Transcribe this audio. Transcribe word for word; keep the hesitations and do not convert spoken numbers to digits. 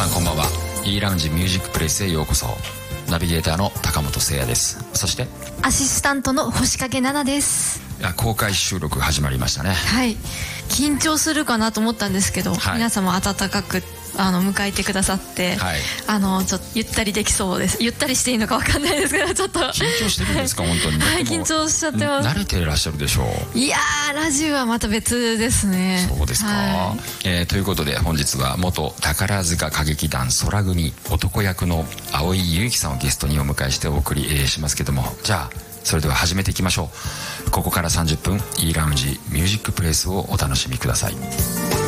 さんこんばんは。 E ラウンジミュージックプレイスへようこそ。ナビゲーターの高本誠也です。そしてアシスタントの星影奈々です。 いや公開収録始まりましたね。 はい、緊張するかなと思ったんですけど、はい、皆様温かくあの迎えてくださって、はい、あのちょっとゆったりできそうです。ゆったりしていいのか分かんないですけど、ちょっと緊張してるんですか？本当に。 はい、緊張しちゃってます。 慣れていらっしゃるでしょう。 いやー、ラジオはまた別ですね。 そうですか、はい。えー、ということで本日は元宝塚歌劇団空組男役の蒼井優樹さんをゲストにお迎えしてお送り、えー、しますけども、じゃあそれでは始めていきましょう。ここからさんじゅっぷん E ラウンジミュージックプレイスをお楽しみください。